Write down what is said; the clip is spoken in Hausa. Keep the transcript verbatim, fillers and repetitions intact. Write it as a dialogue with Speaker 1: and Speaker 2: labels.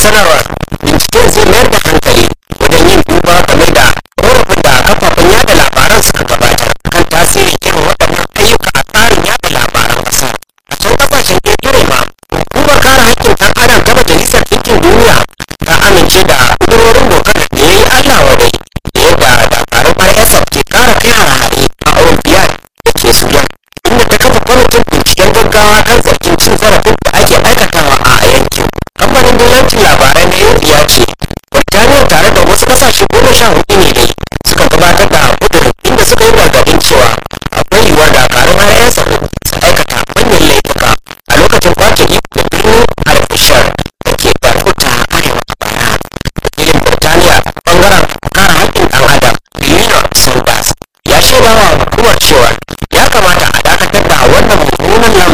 Speaker 1: sanarwar binciken zai mayar da hankali wajen yin duba game da korafin da kafafen yada labaran suka gabatar kan tasirin irin waɗannan ayyuka a tsarin yada labaran ƙasa. A can ƙasashen ƙetare ma hukumar kare haƙƙin ɗan adam ta majalisar ɗinkin duniya ta amince da ƙudurorin dokar da ya yi Allah wadai da yadda dakarun R S F ke ƙara kai hare-hare a Olympiad da ke Sudan, inda ta kafa kwamitin binciken gaggawa kan zargin cin zarafin da ake aikatawa a yankin. Kamfanin dillancin labarai na yanzu ya ce Birtaniya tare da wasu ƙasashe goma sha hudu ne dai